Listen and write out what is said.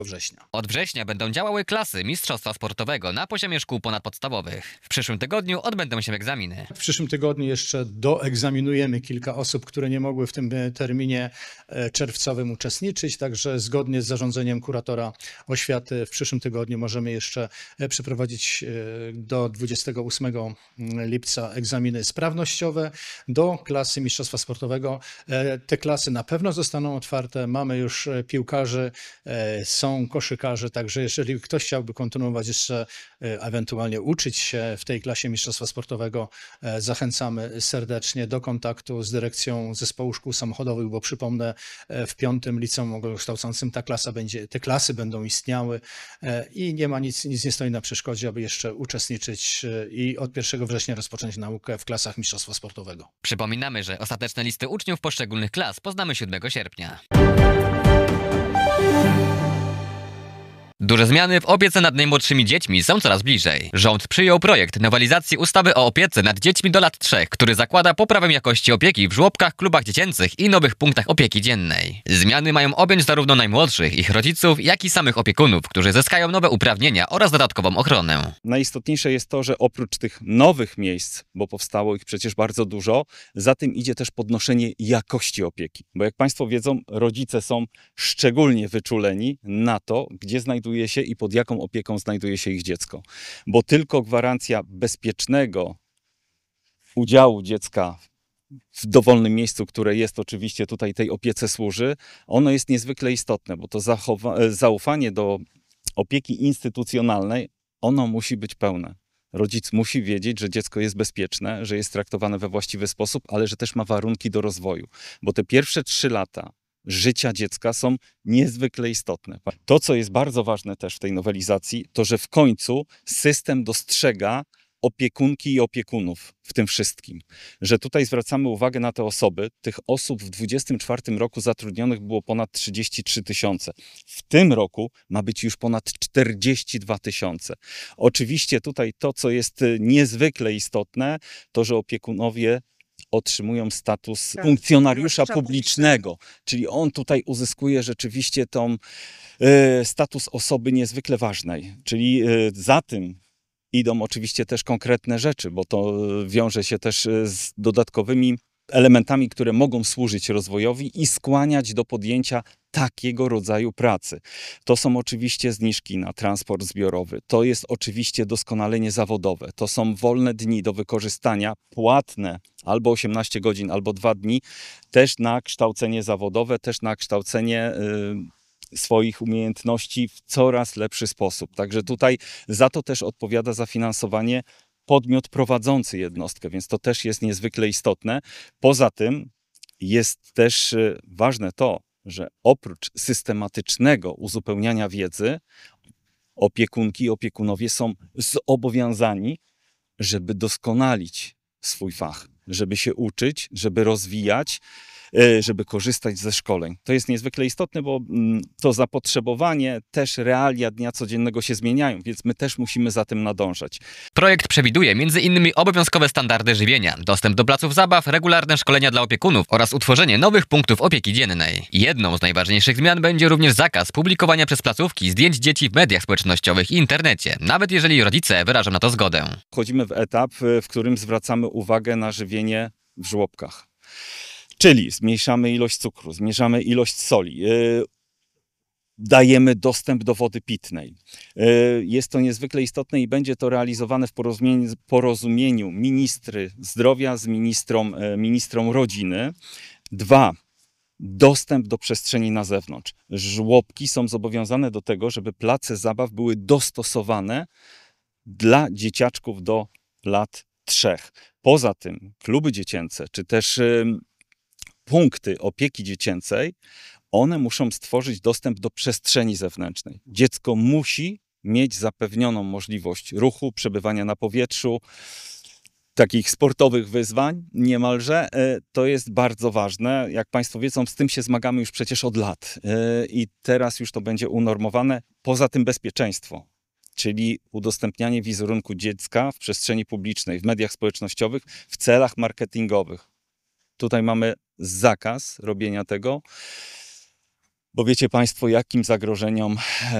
września. Od września będą działały klasy mistrzostwa sportowego na poziomie szkół ponadpodstawowych. W przyszłym tygodniu odbędą się egzaminy. W przyszłym tygodniu jeszcze doegzaminujemy kilka osób, które nie mogły w tym terminie czerwcowym uczestniczyć, także zgodnie z zarządzeniem kuratora oświaty w przyszłym tygodniu możemy jeszcze przeprowadzić do 28 lipca egzaminy sprawnościowe do klasy mistrzostwa sportowego. Te klasy na pewno zostaną otwarte, mamy już piłkarzy, są koszykarze, także jeżeli ktoś chciałby kontynuować jeszcze, ewentualnie uczyć się w tej klasie mistrzostwa sportowego, zachęcamy serdecznie do kontaktu z dyrekcją zespołu szkół samochodowych, bo przypomnę, w 5. liceum ogólnokształcącym te klasy będą istniały i nie ma nic nie stoi na przeszkodzie, aby jeszcze uczestniczyć i od 1 września rozpocząć naukę w klasach mistrzostwa sportowego. Przypominamy, że ostateczne listy uczniów poszczególnych klas poznamy 7 sierpnia. Duże zmiany w opiece nad najmłodszymi dziećmi są coraz bliżej. Rząd przyjął projekt nowelizacji ustawy o opiece nad dziećmi do lat 3, który zakłada poprawę jakości opieki w żłobkach, klubach dziecięcych i nowych punktach opieki dziennej. Zmiany mają objąć zarówno najmłodszych, ich rodziców, jak i samych opiekunów, którzy zyskają nowe uprawnienia oraz dodatkową ochronę. Najistotniejsze jest to, że oprócz tych nowych miejsc, bo powstało ich przecież bardzo dużo, za tym idzie też podnoszenie jakości opieki. Bo jak Państwo wiedzą, rodzice są szczególnie wyczuleni na to, gdzie znajduje się i pod jaką opieką znajduje się ich dziecko. Bo tylko gwarancja bezpiecznego udziału dziecka w dowolnym miejscu, które jest oczywiście tutaj tej opiece służy, ono jest niezwykle istotne, bo to zaufanie do opieki instytucjonalnej, ono musi być pełne. Rodzic musi wiedzieć, że dziecko jest bezpieczne, że jest traktowane we właściwy sposób, ale że też ma warunki do rozwoju. Bo te pierwsze 3 lata życia dziecka są niezwykle istotne. To, co jest bardzo ważne też w tej nowelizacji, to, że w końcu system dostrzega opiekunki i opiekunów w tym wszystkim. Że tutaj zwracamy uwagę na te osoby. Tych osób w 2024 roku zatrudnionych było ponad 33 000. W tym roku ma być już ponad 42 000. Oczywiście tutaj to, co jest niezwykle istotne, to, że opiekunowie otrzymują status funkcjonariusza publicznego, czyli on tutaj uzyskuje rzeczywiście status osoby niezwykle ważnej, czyli za tym idą oczywiście też konkretne rzeczy, bo to wiąże się też z dodatkowymi elementami, które mogą służyć rozwojowi i skłaniać do podjęcia takiego rodzaju pracy. To są oczywiście zniżki na transport zbiorowy, to jest oczywiście doskonalenie zawodowe, to są wolne dni do wykorzystania, płatne albo 18 godzin, albo 2 dni, też na kształcenie zawodowe, też na kształcenie swoich umiejętności w coraz lepszy sposób. Także tutaj za to też odpowiada za finansowanie podmiot prowadzący jednostkę, więc to też jest niezwykle istotne. Poza tym jest też ważne to, że oprócz systematycznego uzupełniania wiedzy, opiekunki i opiekunowie są zobowiązani, żeby doskonalić swój fach, żeby się uczyć, żeby rozwijać, żeby korzystać ze szkoleń. To jest niezwykle istotne, bo to zapotrzebowanie, też realia dnia codziennego się zmieniają, więc my też musimy za tym nadążać. Projekt przewiduje m.in. obowiązkowe standardy żywienia, dostęp do placów zabaw, regularne szkolenia dla opiekunów oraz utworzenie nowych punktów opieki dziennej. Jedną z najważniejszych zmian będzie również zakaz publikowania przez placówki zdjęć dzieci w mediach społecznościowych i internecie, nawet jeżeli rodzice wyrażą na to zgodę. Wchodzimy w etap, w którym zwracamy uwagę na żywienie w żłobkach. Czyli zmniejszamy ilość cukru, zmniejszamy ilość soli, dajemy dostęp do wody pitnej. Jest to niezwykle istotne i będzie to realizowane w porozumieniu ministry zdrowia z ministrą rodziny. 2. Dostęp do przestrzeni na zewnątrz. Żłobki są zobowiązane do tego, żeby place zabaw były dostosowane dla dzieciaczków do lat 3. Poza tym kluby dziecięce, czy też punkty opieki dziecięcej, one muszą stworzyć dostęp do przestrzeni zewnętrznej. Dziecko musi mieć zapewnioną możliwość ruchu, przebywania na powietrzu, takich sportowych wyzwań niemalże. To jest bardzo ważne. Jak Państwo wiedzą, z tym się zmagamy już przecież od lat i teraz już to będzie unormowane. Poza tym bezpieczeństwo, czyli udostępnianie wizerunku dziecka w przestrzeni publicznej, w mediach społecznościowych w celach marketingowych. Tutaj mamy zakaz robienia tego. Bo wiecie Państwo, jakim zagrożeniom